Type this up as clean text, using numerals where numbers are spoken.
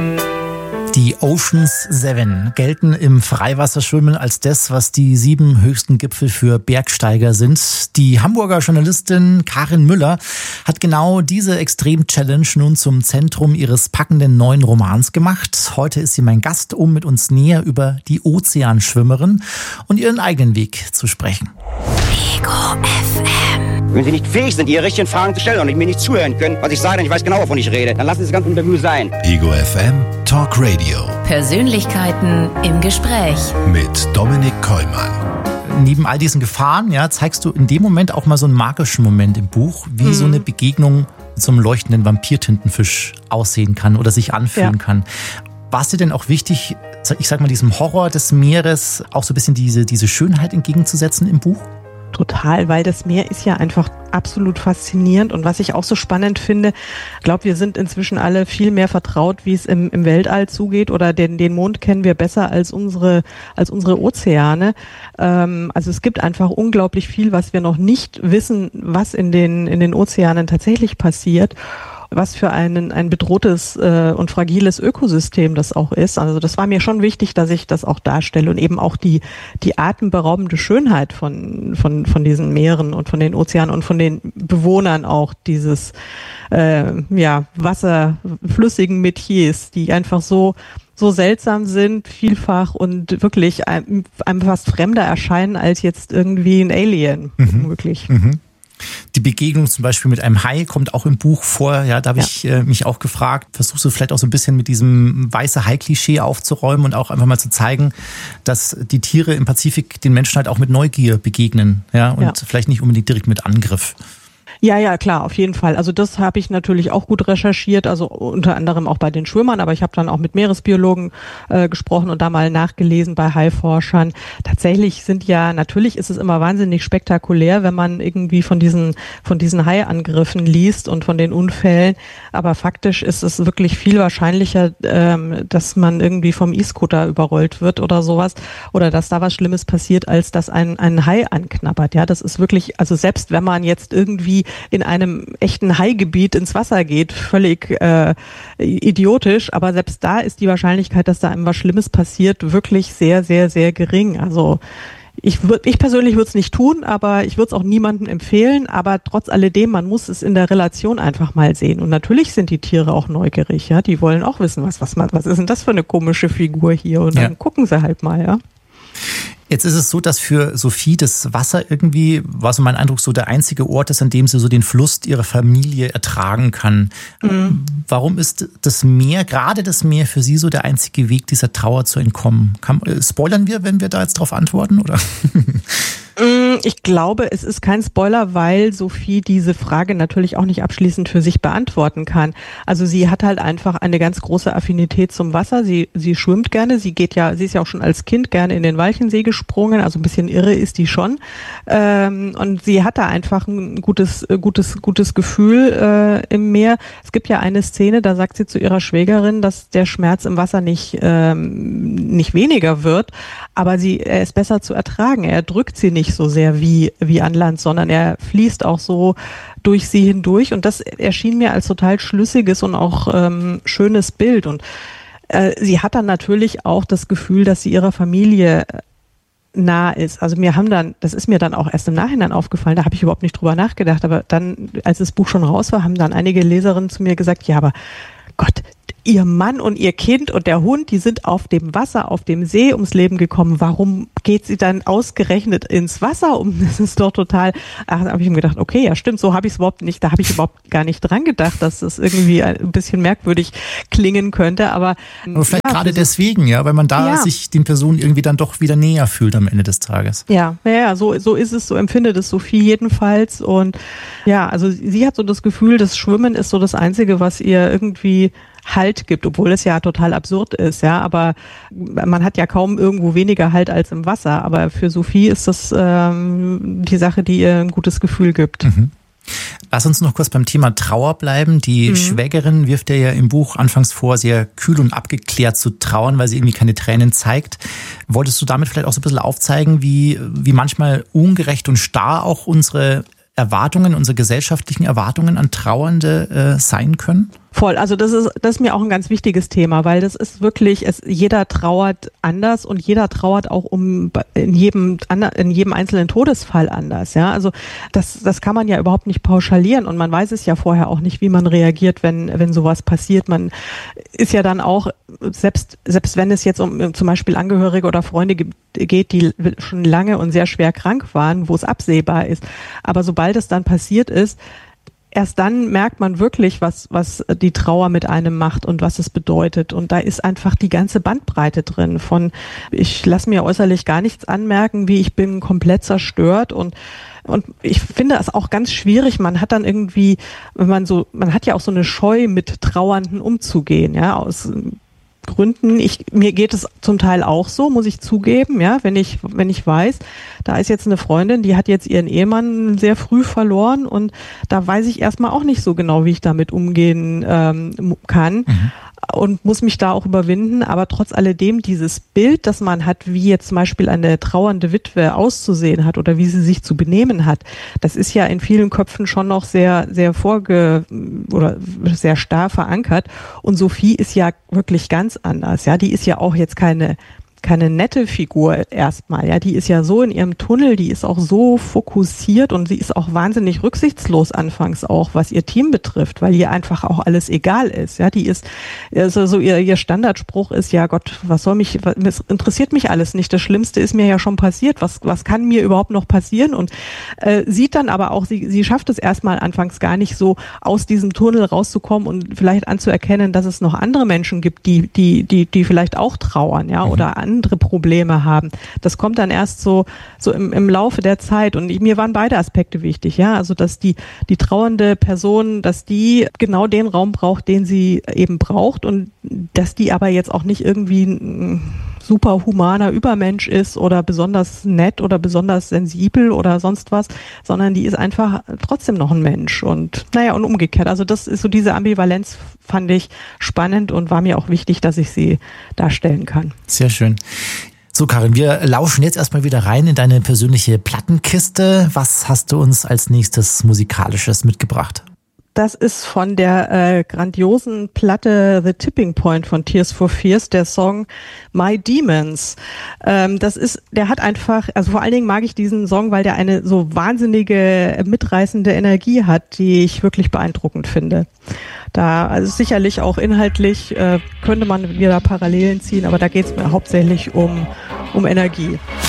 Die Ocean's 7 gelten im Freiwasserschwimmen als das, was die 7 höchsten Gipfel für Bergsteiger sind. Die Hamburger Journalistin Karin Müller hat genau diese Extrem-Challenge nun zum Zentrum ihres packenden neuen Romans gemacht. Heute ist sie mein Gast, um mit uns näher über die Ozeanschwimmerin und ihren eigenen Weg zu sprechen. Ego FM. Wenn Sie nicht fähig sind, Ihre richtigen Fragen zu stellen und mir nicht zuhören können, was ich sage, denn ich weiß genau, wovon ich rede, dann lassen Sie das ganze Interview sein. Ego FM Talk Radio. Persönlichkeiten im Gespräch. Mit Dominik Kollmann. Neben all diesen Gefahren, ja, zeigst du in dem Moment auch mal so einen magischen Moment im Buch, wie so eine Begegnung mit so einem leuchtenden Vampirtintenfisch aussehen kann oder sich anfühlen kann. War es dir denn auch wichtig, ich sag mal, diesem Horror des Meeres auch so ein bisschen diese Schönheit entgegenzusetzen im Buch? Total, weil das Meer ist ja einfach absolut faszinierend. Und was ich auch so spannend finde, ich glaube, wir sind inzwischen alle viel mehr vertraut, wie es im Weltall zugeht, oder den Mond kennen wir besser als unsere Ozeane. Also es gibt einfach unglaublich viel, was wir noch nicht wissen, was in den Ozeanen tatsächlich passiert. Was für ein bedrohtes und fragiles Ökosystem das auch ist. Also das war mir schon wichtig, dass ich das auch darstelle und eben auch die atemberaubende Schönheit von diesen Meeren und von den Ozeanen und von den Bewohnern auch dieses wasserflüssigen Metiers, die einfach so seltsam sind, vielfach und wirklich einem fast fremder erscheinen als jetzt irgendwie ein Alien, wirklich. Die Begegnung zum Beispiel mit einem Hai kommt auch im Buch vor. Ja, da habe ich mich auch gefragt, versuchst du vielleicht auch so ein bisschen mit diesem weiße Hai-Klischee aufzuräumen und auch einfach mal zu zeigen, dass die Tiere im Pazifik den Menschen halt auch mit Neugier begegnen, ja, und vielleicht nicht unbedingt direkt mit Angriff. Ja, klar, auf jeden Fall. Also das habe ich natürlich auch gut recherchiert, also unter anderem auch bei den Schwimmern, aber ich habe dann auch mit Meeresbiologen gesprochen und da mal nachgelesen bei Haiforschern. Tatsächlich natürlich ist es immer wahnsinnig spektakulär, wenn man irgendwie von diesen Haiangriffen liest und von den Unfällen, aber faktisch ist es wirklich viel wahrscheinlicher, dass man irgendwie vom E-Scooter überrollt wird oder sowas oder dass da was Schlimmes passiert, als dass ein Hai anknabbert. Ja, das ist wirklich, also selbst wenn man jetzt irgendwie in einem echten Haigebiet ins Wasser geht, völlig idiotisch, aber selbst da ist die Wahrscheinlichkeit, dass da einem was Schlimmes passiert, wirklich sehr, sehr, sehr gering. Also ich persönlich würde es nicht tun, aber ich würde es auch niemandem empfehlen, aber trotz alledem, man muss es in der Relation einfach mal sehen. Und natürlich sind die Tiere auch neugierig, ja, die wollen auch wissen, was ist denn das für eine komische Figur hier, und dann gucken sie halt mal, ja. Jetzt ist es so, dass für Sophie das Wasser irgendwie, war so mein Eindruck, so der einzige Ort ist, an dem sie so den Fluss ihrer Familie ertragen kann. Warum ist das Meer, gerade das Meer, für sie so der einzige Weg, dieser Trauer zu entkommen? Spoilern wir, wenn wir da jetzt drauf antworten, oder? Ich glaube, es ist kein Spoiler, weil Sophie diese Frage natürlich auch nicht abschließend für sich beantworten kann. Also sie hat halt einfach eine ganz große Affinität zum Wasser. Sie schwimmt gerne. Sie ist ja auch schon als Kind gerne in den Walchensee gesprungen. Also ein bisschen irre ist die schon. Und sie hat da einfach ein gutes Gefühl im Meer. Es gibt ja eine Szene, da sagt sie zu ihrer Schwägerin, dass der Schmerz im Wasser nicht weniger wird, aber er ist besser zu ertragen. Er drückt sie nicht so sehr wie an Land, sondern er fließt auch so durch sie hindurch, und das erschien mir als total schlüssiges und auch schönes Bild. Und sie hat dann natürlich auch das Gefühl, dass sie ihrer Familie nah ist. Also das ist mir dann auch erst im Nachhinein aufgefallen, da habe ich überhaupt nicht drüber nachgedacht, aber dann, als das Buch schon raus war, haben dann einige Leserinnen zu mir gesagt, ja, aber Gott, ihr Mann und ihr Kind und der Hund, die sind auf dem Wasser, auf dem See ums Leben gekommen. Warum geht sie dann ausgerechnet ins Wasser um? Das ist doch total, da habe ich mir gedacht, okay, ja stimmt, so habe ich es überhaupt nicht, da habe ich überhaupt gar nicht dran gedacht, dass das irgendwie ein bisschen merkwürdig klingen könnte, aber vielleicht gerade deswegen, ja, weil man da sich den Personen irgendwie dann doch wieder näher fühlt am Ende des Tages. Ja, so ist es, so empfindet es Sophie jedenfalls, und ja, also sie hat so das Gefühl, das Schwimmen ist so das Einzige, was ihr irgendwie Halt gibt, obwohl es ja total absurd ist, ja, aber man hat ja kaum irgendwo weniger Halt als im Wasser, aber für Sophie ist das die Sache, die ihr ein gutes Gefühl gibt. Lass uns noch kurz beim Thema Trauer bleiben. Die Schwägerin wirft dir ja im Buch anfangs vor, sehr kühl und abgeklärt zu trauern, weil sie irgendwie keine Tränen zeigt. Wolltest du damit vielleicht auch so ein bisschen aufzeigen, wie manchmal ungerecht und starr auch unsere gesellschaftlichen Erwartungen an Trauernde sein können? Voll, also das ist mir auch ein ganz wichtiges Thema, weil das ist wirklich, jeder trauert anders und jeder trauert auch in jedem einzelnen Todesfall anders, ja. Also das kann man ja überhaupt nicht pauschalieren und man weiß es ja vorher auch nicht, wie man reagiert, wenn sowas passiert. Man ist ja dann auch, selbst wenn es jetzt um zum Beispiel Angehörige oder Freunde geht, die schon lange und sehr schwer krank waren, wo es absehbar ist. Aber sobald es dann passiert ist, erst dann merkt man wirklich, was die Trauer mit einem macht und was es bedeutet. Und da ist einfach die ganze Bandbreite drin von, ich lasse mir äußerlich gar nichts anmerken, wie ich bin komplett zerstört und ich finde es auch ganz schwierig. Man hat dann irgendwie, man hat ja auch so eine Scheu, mit Trauernden umzugehen, ja, aus Gründen. Mir geht es zum Teil auch so, muss ich zugeben, ja, wenn ich weiß, da ist jetzt eine Freundin, die hat jetzt ihren Ehemann sehr früh verloren und da weiß ich erstmal auch nicht so genau, wie ich damit umgehen kann. Und muss mich da auch überwinden, aber trotz alledem dieses Bild, das man hat, wie jetzt zum Beispiel eine trauernde Witwe auszusehen hat oder wie sie sich zu benehmen hat, das ist ja in vielen Köpfen schon noch sehr, sehr oder sehr starr verankert. Und Sophie ist ja wirklich ganz anders, ja, die ist ja auch jetzt keine nette Figur erstmal, ja, die ist ja so in ihrem Tunnel, die ist auch so fokussiert und sie ist auch wahnsinnig rücksichtslos anfangs auch, was ihr Team betrifft, weil ihr einfach auch alles egal ist, ja, die ist, also so ihr Standardspruch ist, ja Gott, es interessiert mich alles nicht, das Schlimmste ist mir ja schon passiert, was kann mir überhaupt noch passieren und sieht dann aber auch, sie schafft es erstmal anfangs gar nicht so, aus diesem Tunnel rauszukommen und vielleicht anzuerkennen, dass es noch andere Menschen gibt, die vielleicht auch trauern, ja, oder andere Probleme haben. Das kommt dann erst so im Laufe der Zeit und mir waren beide Aspekte wichtig, ja, also dass die trauernde Person, dass die genau den Raum braucht, den sie eben braucht und dass die aber jetzt auch nicht irgendwie ein super humaner Übermensch ist oder besonders nett oder besonders sensibel oder sonst was, sondern die ist einfach trotzdem noch ein Mensch und und umgekehrt. Also das ist so, diese Ambivalenz fand ich spannend und war mir auch wichtig, dass ich sie darstellen kann. Sehr schön. So, Karin, wir lauschen jetzt erstmal wieder rein in deine persönliche Plattenkiste. Was hast du uns als nächstes Musikalisches mitgebracht? Das ist von der grandiosen Platte The Tipping Point von Tears for Fears, der Song My Demons. Der hat einfach, also vor allen Dingen mag ich diesen Song, weil der eine so wahnsinnige, mitreißende Energie hat, die ich wirklich beeindruckend finde. Also sicherlich auch inhaltlich könnte man wieder Parallelen ziehen, aber da geht es mir hauptsächlich um Energie.